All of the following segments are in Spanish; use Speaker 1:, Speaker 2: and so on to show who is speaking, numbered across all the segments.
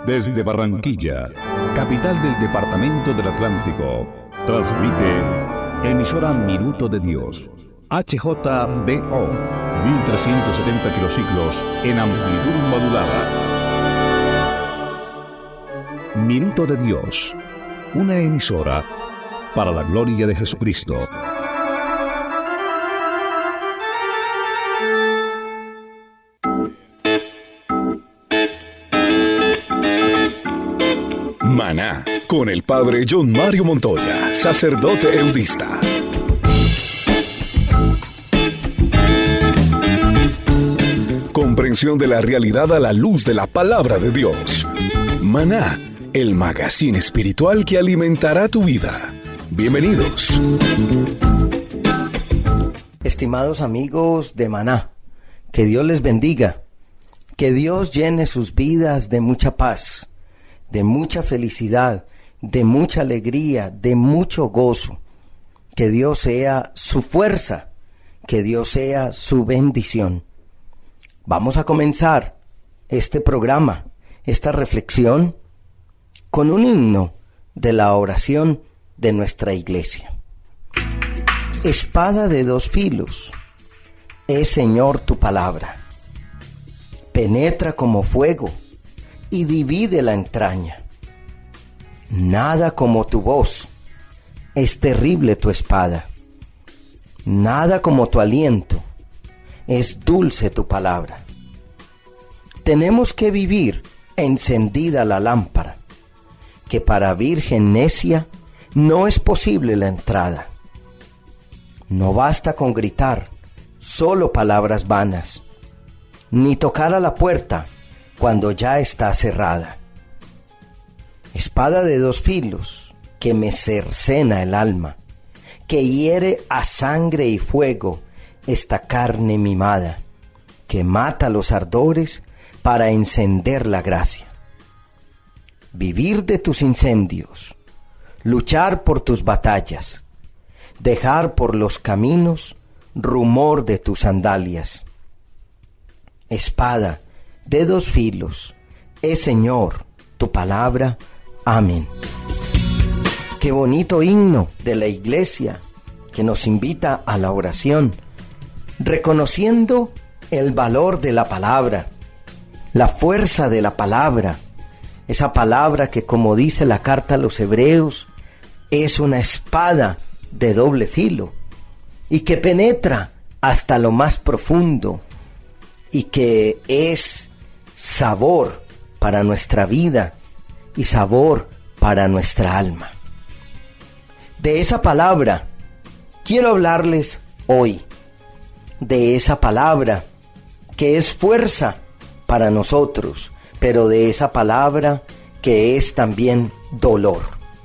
Speaker 1: Desde Barranquilla, capital del departamento del Atlántico, transmite emisora Minuto de Dios, HJBO, 1370 kilociclos en amplitud modulada. Minuto de Dios, una emisora para la gloria de Jesucristo.
Speaker 2: Maná, con el padre John Mario Montoya, sacerdote eudista. Comprensión de la realidad a la luz de la palabra de Dios. Maná, el magazine espiritual que alimentará tu vida. Bienvenidos.
Speaker 3: Estimados amigos de Maná, que Dios les bendiga, que Dios llene sus vidas de mucha paz, de mucha felicidad, de mucha alegría, de mucho gozo. Que Dios sea su fuerza, que Dios sea su bendición. Vamos a comenzar este programa, esta reflexión, con un himno de la oración de nuestra iglesia. Espada de dos filos, es Señor tu palabra. Penetra como fuego y divide la entraña. Nada como tu voz, es terrible tu espada. Nada como tu aliento, es dulce tu palabra. Tenemos que vivir encendida la lámpara, que para virgen necia no es posible la entrada. No basta con gritar solo palabras vanas, ni tocar a la puerta cuando ya está cerrada. Espada de dos filos que me cercena el alma, que hiere a sangre y fuego esta carne mimada, que mata los ardores para encender la gracia. Vivir de tus incendios, luchar por tus batallas, dejar por los caminos rumor de tus sandalias. Espada de dos filos, es Señor tu palabra. Amén. Qué bonito himno de la iglesia que nos invita a la oración, reconociendo el valor de la palabra, la fuerza de la palabra, esa palabra que, como dice la carta a los Hebreos, es una espada de doble filo y que penetra hasta lo más profundo y que es sabor para nuestra vida y sabor para nuestra alma. De esa palabra quiero hablarles hoy, de esa palabra que es fuerza para nosotros, pero de esa palabra que es también dolor.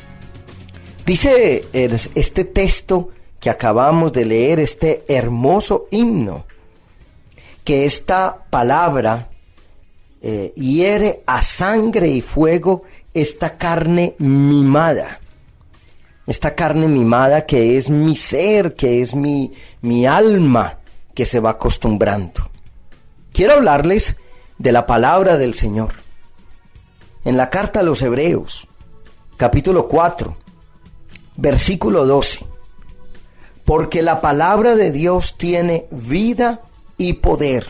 Speaker 3: Dice este texto que acabamos de leer, este hermoso himno, que esta palabra hiere a sangre y fuego esta carne mimada. Esta carne mimada que es mi ser, que es mi alma, que se va acostumbrando. Quiero hablarles de la palabra del Señor. En la carta a los Hebreos, capítulo 4, versículo 12. Porque la palabra de Dios tiene vida y poder.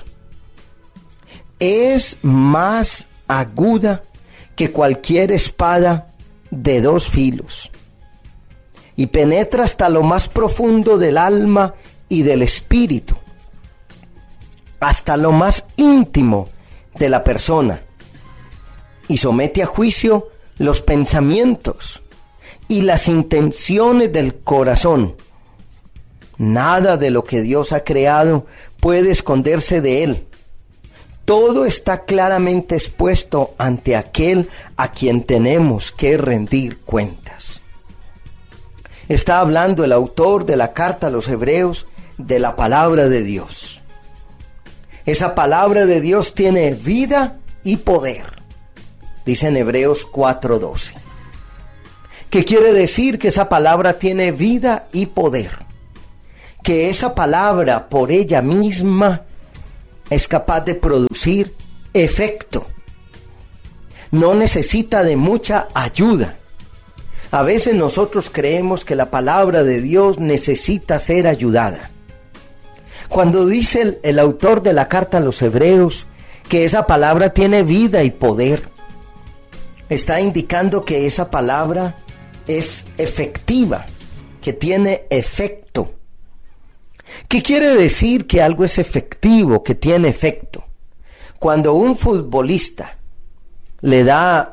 Speaker 3: Es más aguda que cualquier espada de dos filos, y penetra hasta lo más profundo del alma y del espíritu, hasta lo más íntimo de la persona, y somete a juicio los pensamientos y las intenciones del corazón. Nada de lo que Dios ha creado puede esconderse de él. Todo está claramente expuesto ante aquel a quien tenemos que rendir cuentas. Está hablando el autor de la carta a los Hebreos de la palabra de Dios. Esa palabra de Dios tiene vida y poder, dice en Hebreos 4:12. ¿Qué quiere decir que esa palabra tiene vida y poder? Que esa palabra por ella misma es capaz de producir efecto. no necesita de mucha ayuda. A veces nosotros creemos que la palabra de Dios necesita ser ayudada. Cuando dice el autor de la carta a los Hebreos que esa palabra tiene vida y poder, está indicando que esa palabra es efectiva, que tiene efecto. ¿Qué quiere decir que algo es efectivo, que tiene efecto? Cuando un futbolista le da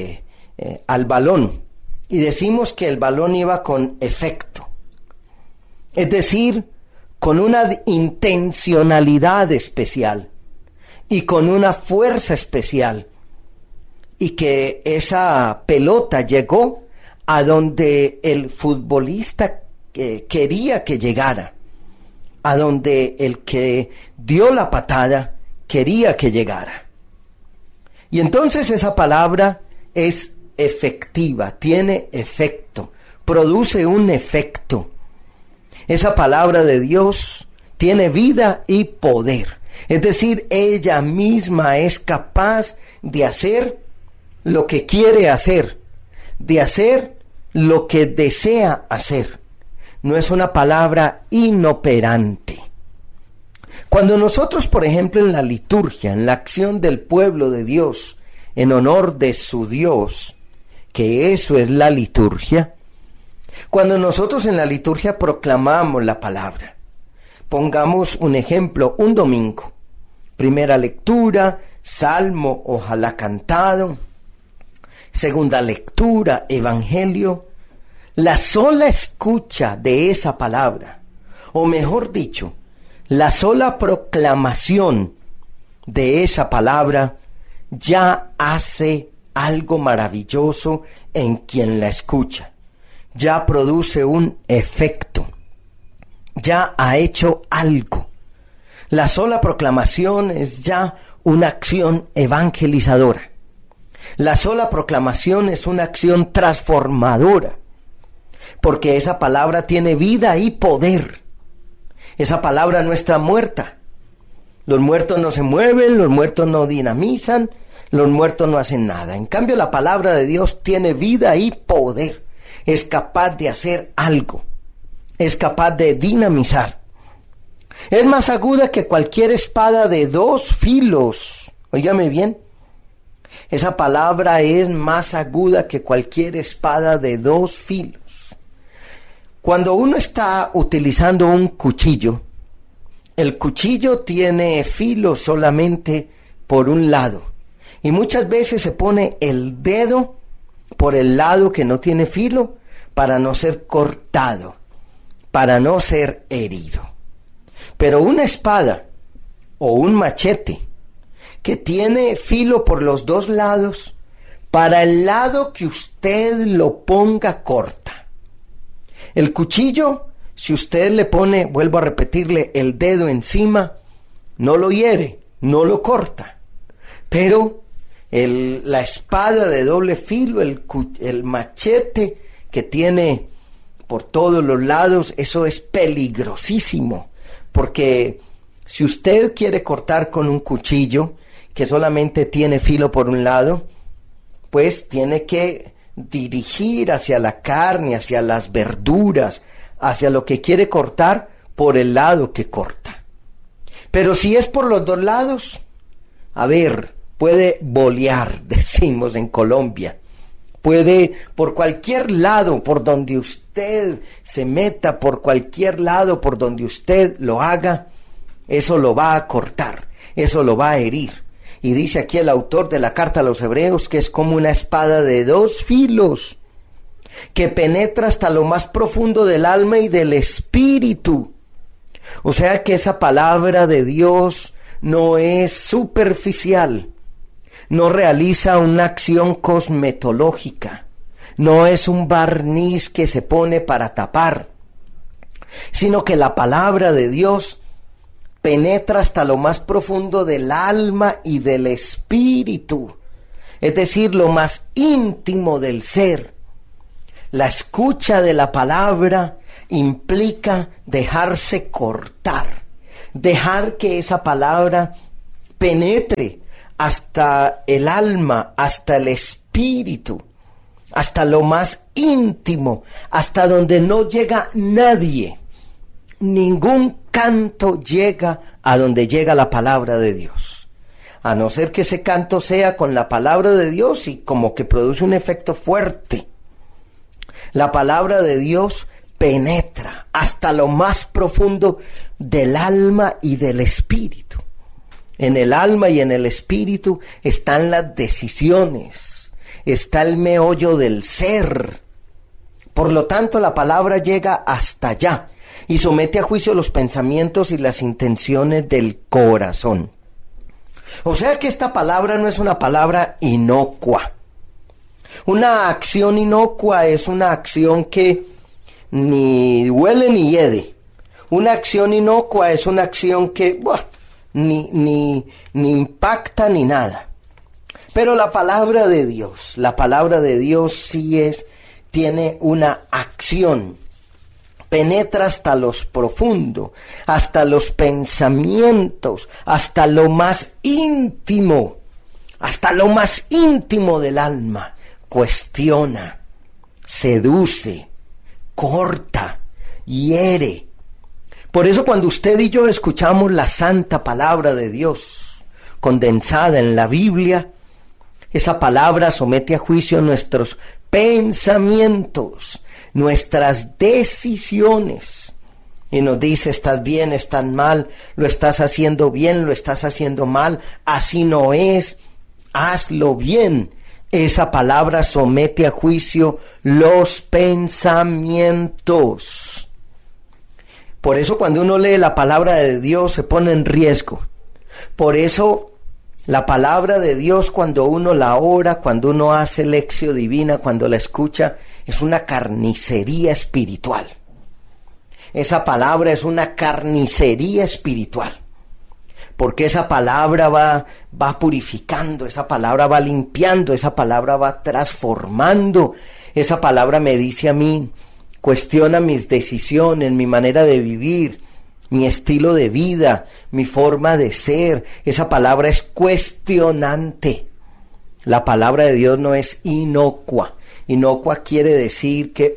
Speaker 3: al balón y decimos que el balón iba con efecto, es decir, con una intencionalidad especial y con una fuerza especial, y que esa pelota llegó a donde el futbolista quería que llegara, a donde el que dio la patada quería que llegara. Y entonces esa palabra es efectiva, tiene efecto, produce un efecto. Esa palabra de Dios tiene vida y poder. Es decir, ella misma es capaz de hacer lo que quiere hacer, de hacer lo que desea hacer. No es una palabra inoperante. Cuando nosotros, por ejemplo, en la liturgia, en la acción del pueblo de Dios, en honor de su Dios, que eso es la liturgia, cuando nosotros en la liturgia proclamamos la palabra, pongamos un ejemplo, un domingo, primera lectura, salmo, ojalá cantado, segunda lectura, evangelio, la sola escucha de esa palabra, o mejor dicho, la sola proclamación de esa palabra ya hace algo maravilloso en quien la escucha. Ya produce un efecto. Ya ha hecho algo. La sola proclamación es ya una acción evangelizadora. La sola proclamación es una acción transformadora. Porque esa palabra tiene vida y poder. Esa palabra no está muerta. Los muertos no se mueven, los muertos no dinamizan, los muertos no hacen nada. En cambio, la palabra de Dios tiene vida y poder. Es capaz de hacer algo. Es capaz de dinamizar. Es más aguda que cualquier espada de 2 filos. Óigame bien. Esa palabra es más aguda que cualquier espada de 2 filos. Cuando uno está utilizando un cuchillo, el cuchillo tiene filo solamente por un lado. Y muchas veces se pone el dedo por el lado que no tiene filo para no ser cortado, para no ser herido. Pero una espada o un machete que tiene filo por los 2 lados, para el lado que usted lo ponga corta. El cuchillo, si usted le pone, vuelvo a repetirle, el dedo encima, no lo hiere, no lo corta. Pero la espada de doble filo, el machete que tiene por todos los lados, eso es peligrosísimo. Porque si usted quiere cortar con un cuchillo que solamente tiene filo por un lado, pues tiene que dirigir hacia la carne, hacia las verduras, hacia lo que quiere cortar por el lado que corta. Pero si es por los 2 lados, a ver, puede bolear, decimos en Colombia. Puede por cualquier lado, por donde usted se meta, por cualquier lado, por donde usted lo haga, eso lo va a cortar, eso lo va a herir. Y dice aquí el autor de la carta a los Hebreos que es como una espada de 2 filos, que penetra hasta lo más profundo del alma y del espíritu. O sea que esa palabra de Dios no es superficial, no realiza una acción cosmetológica, no es un barniz que se pone para tapar, sino que la palabra de Dios penetra hasta lo más profundo del alma y del espíritu, es decir, lo más íntimo del ser. La escucha de la palabra implica dejarse cortar, dejar que esa palabra penetre hasta el alma, hasta el espíritu, hasta lo más íntimo, hasta donde no llega nadie. Ningún canto llega a donde llega la palabra de Dios, a no ser que ese canto sea con la palabra de Dios y como que produce un efecto fuerte. La palabra de Dios penetra hasta lo más profundo del alma y del espíritu. En el alma y en el espíritu están las decisiones, está el meollo del ser. Por lo tanto, la palabra llega hasta allá y somete a juicio los pensamientos y las intenciones del corazón. O sea que esta palabra no es una palabra inocua. Una acción inocua es una acción que ni huele ni hiede. Una acción inocua es una acción que ni impacta ni nada. Pero la palabra de Dios sí tiene una acción. Penetra hasta los profundos, hasta los pensamientos, hasta lo más íntimo del alma. Cuestiona, seduce, corta, hiere. Por eso cuando usted y yo escuchamos la santa palabra de Dios condensada en la Biblia, esa palabra somete a juicio nuestros pensamientos, nuestras decisiones, y nos dice: estás bien, estás mal, lo estás haciendo bien, lo estás haciendo mal, así no es, hazlo bien. Esa palabra somete a juicio los pensamientos. Por eso cuando uno lee la palabra de Dios se pone en riesgo. Por eso la palabra de Dios, cuando uno la ora, cuando uno hace lección divina, cuando la escucha, es una carnicería espiritual. Esa palabra es una carnicería espiritual. Porque esa palabra va purificando, esa palabra va limpiando, esa palabra va transformando. Esa palabra me dice a mí, cuestiona mis decisiones, mi manera de vivir, mi estilo de vida, mi forma de ser. Esa palabra es cuestionante. La palabra de Dios no es inocua. Inocua quiere decir que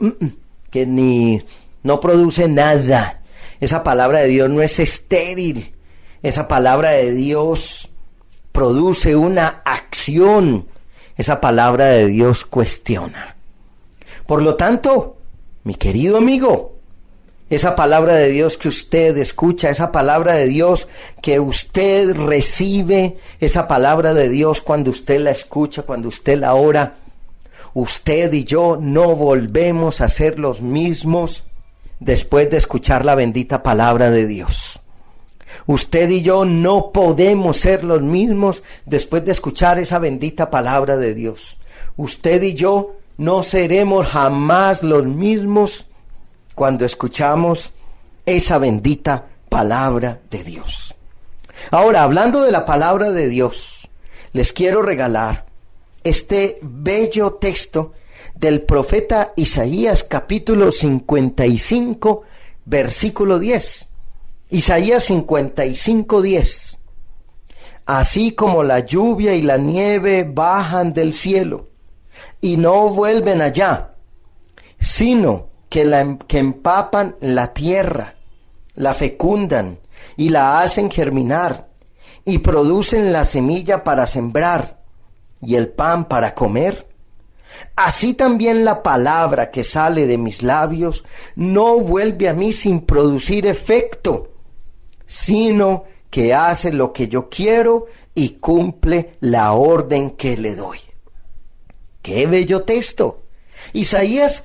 Speaker 3: no produce nada. Esa palabra de Dios no es estéril. Esa palabra de Dios produce una acción. Esa palabra de Dios cuestiona. Por lo tanto, mi querido amigo, esa palabra de Dios que usted escucha, esa palabra de Dios que usted recibe, esa palabra de Dios cuando usted la escucha, cuando usted la ora, usted y yo no volvemos a ser los mismos después de escuchar la bendita palabra de Dios. Usted y yo no podemos ser los mismos después de escuchar esa bendita palabra de Dios. Usted y yo no seremos jamás los mismos cuando escuchamos esa bendita palabra de Dios. Ahora, hablando de la palabra de Dios, les quiero regalar este bello texto del profeta Isaías, capítulo 55, versículo 10. Isaías 55, 10. Así como la lluvia y la nieve bajan del cielo y no vuelven allá, sino que empapan la tierra, la fecundan y la hacen germinar y producen la semilla para sembrar y el pan para comer. Así también la palabra que sale de mis labios no vuelve a mí sin producir efecto, sino que hace lo que yo quiero y cumple la orden que le doy. ¡Qué bello texto! Isaías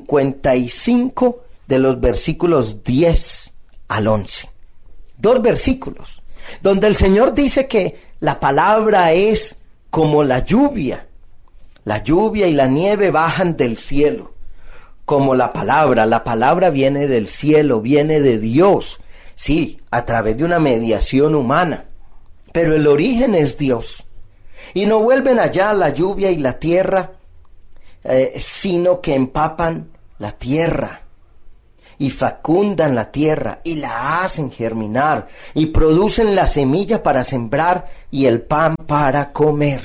Speaker 3: 55 de los versículos 10 al 11. 2 versículos, donde el Señor dice que la palabra es como la lluvia. La lluvia y la nieve bajan del cielo, como la palabra viene del cielo, viene de Dios. Sí, a través de una mediación humana, pero el origen es Dios. Y no vuelven allá la lluvia y la tierra, sino que empapan la tierra. y fecundan la tierra y la hacen germinar y producen la semilla para sembrar y el pan para comer.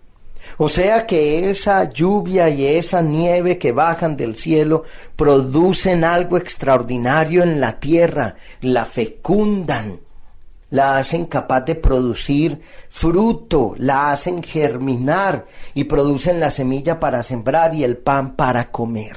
Speaker 3: O sea que esa lluvia y esa nieve que bajan del cielo producen algo extraordinario en la tierra, la fecundan, la hacen capaz de producir fruto, la hacen germinar y producen la semilla para sembrar y el pan para comer.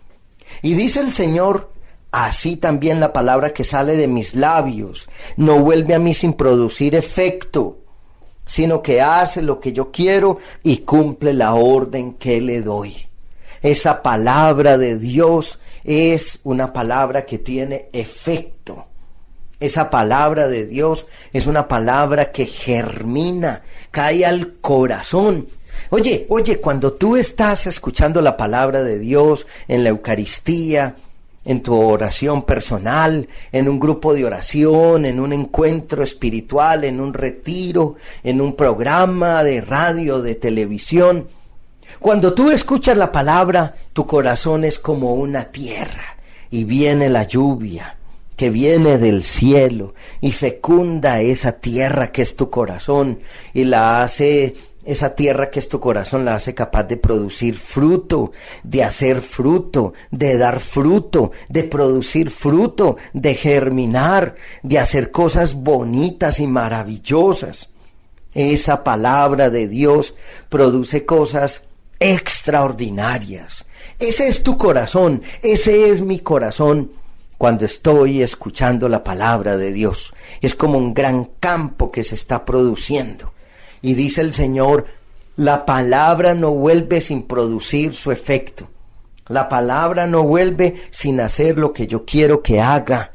Speaker 3: Y dice el Señor, así también la palabra que sale de mis labios no vuelve a mí sin producir efecto, sino que hace lo que yo quiero y cumple la orden que le doy. Esa palabra de Dios es una palabra que tiene efecto. Esa palabra de Dios es una palabra que germina, cae al corazón. Oye, cuando tú estás escuchando la palabra de Dios en la Eucaristía, en tu oración personal, en un grupo de oración, en un encuentro espiritual, en un retiro, en un programa de radio, de televisión, cuando tú escuchas la palabra, tu corazón es como una tierra y viene la lluvia que viene del cielo y fecunda esa tierra que es tu corazón y la hace... Esa tierra que es tu corazón la hace capaz de producir fruto, de hacer fruto, de dar fruto, de producir fruto, de germinar, de hacer cosas bonitas y maravillosas. Esa palabra de Dios produce cosas extraordinarias. Ese es tu corazón, ese es mi corazón. Cuando estoy escuchando la palabra de Dios, es como un gran campo que se está produciendo. Y dice el Señor, la palabra no vuelve sin producir su efecto. La palabra no vuelve sin hacer lo que yo quiero que haga.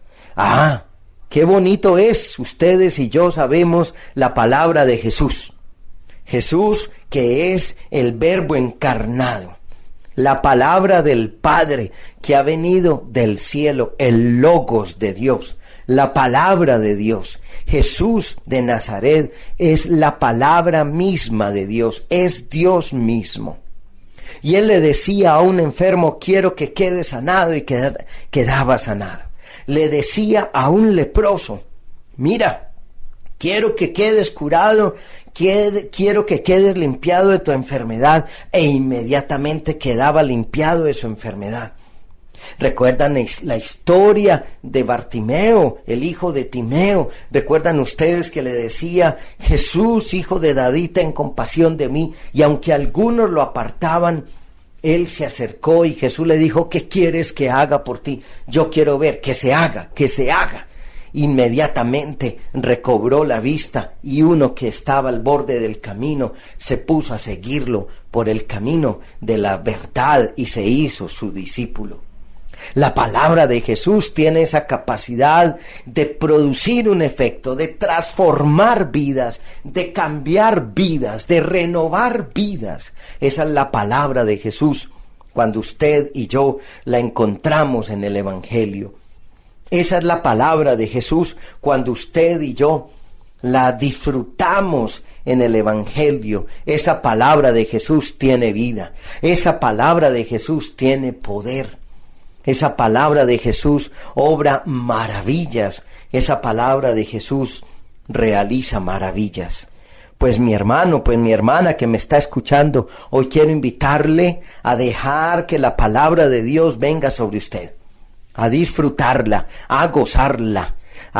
Speaker 3: Ah, qué bonito es. Ustedes y yo sabemos la palabra de Jesús. Jesús que es el Verbo encarnado. La palabra del Padre que ha venido del cielo, el Logos de Dios. La palabra de Dios. Jesús de Nazaret es la palabra misma de Dios, es Dios mismo. Y él le decía a un enfermo, quiero que quede sanado, y quedaba sanado. Le decía a un leproso, mira, quiero que quedes curado, quiero que quedes limpiado de tu enfermedad, e inmediatamente quedaba limpiado de su enfermedad. ¿Recuerdan la historia de Bartimeo, el hijo de Timeo? ¿Recuerdan ustedes que le decía, Jesús, hijo de David, ten compasión de mí? Y aunque algunos lo apartaban, él se acercó y Jesús le dijo, ¿qué quieres que haga por ti? Yo quiero ver, que se haga, que se haga. Inmediatamente recobró la vista y uno que estaba al borde del camino se puso a seguirlo por el camino de la verdad y se hizo su discípulo. La palabra de Jesús tiene esa capacidad de producir un efecto, de transformar vidas, de cambiar vidas, de renovar vidas. Esa es la palabra de Jesús cuando usted y yo la encontramos en el Evangelio. Esa es la palabra de Jesús cuando usted y yo la disfrutamos en el Evangelio. Esa palabra de Jesús tiene vida. Esa palabra de Jesús tiene poder. Esa palabra de Jesús obra maravillas. Esa palabra de Jesús realiza maravillas. Pues mi hermano, pues mi hermana que me está escuchando, hoy quiero invitarle a dejar que la palabra de Dios venga sobre usted. A disfrutarla, a gozarla,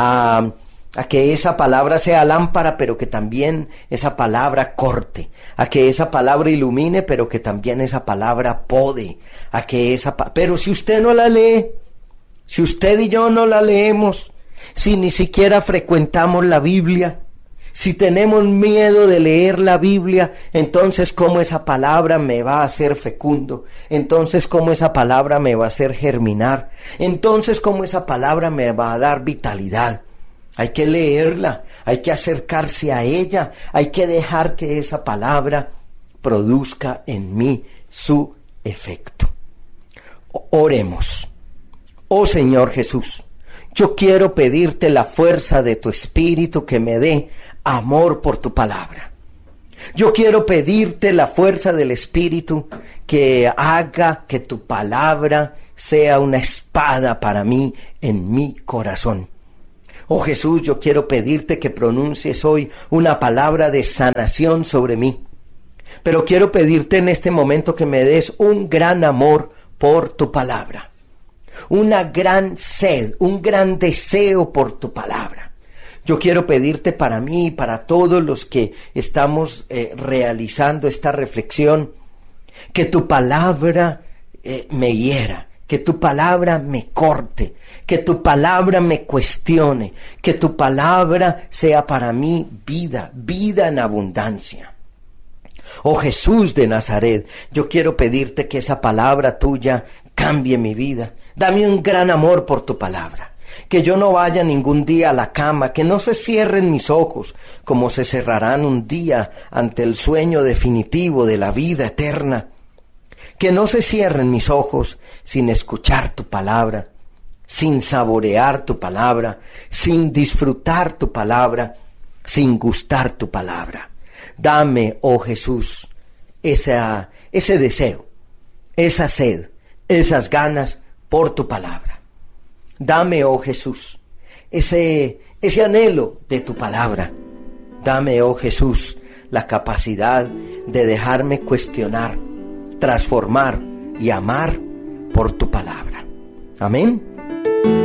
Speaker 3: a que esa palabra sea lámpara, pero que también esa palabra corte, a que esa palabra ilumine, pero que también esa palabra pode, pero si usted no la lee, si usted y yo no la leemos, si ni siquiera frecuentamos la Biblia, si tenemos miedo de leer la Biblia, entonces ¿cómo esa palabra me va a hacer fecundo? Entonces ¿cómo esa palabra me va a hacer germinar? Entonces ¿cómo esa palabra me va a dar vitalidad? Hay que leerla, hay que acercarse a ella, hay que dejar que esa palabra produzca en mí su efecto. Oremos. Oh Señor Jesús, yo quiero pedirte la fuerza de tu Espíritu que me dé amor por tu palabra. Yo quiero pedirte la fuerza del Espíritu que haga que tu palabra sea una espada para mí en mi corazón. Oh Jesús, yo quiero pedirte que pronuncies hoy una palabra de sanación sobre mí. Pero quiero pedirte en este momento que me des un gran amor por tu palabra. Una gran sed, un gran deseo por tu palabra. Yo quiero pedirte para mí y para todos los que estamos realizando esta reflexión, que tu palabra me hiera, que tu palabra me corte, que tu palabra me cuestione, que tu palabra sea para mí vida, vida en abundancia. Oh Jesús de Nazaret, yo quiero pedirte que esa palabra tuya cambie mi vida. Dame un gran amor por tu palabra. Que yo no vaya ningún día a la cama, que no se cierren mis ojos, como se cerrarán un día ante el sueño definitivo de la vida eterna. Que no se cierren mis ojos sin escuchar tu palabra, sin saborear tu palabra, sin disfrutar tu palabra, sin gustar tu palabra. Dame, oh Jesús, ese deseo, esa sed, esas ganas por tu palabra. Dame, oh Jesús, ese anhelo de tu palabra. Dame, oh Jesús, la capacidad de dejarme cuestionar, transformar y amar por tu palabra. Amén.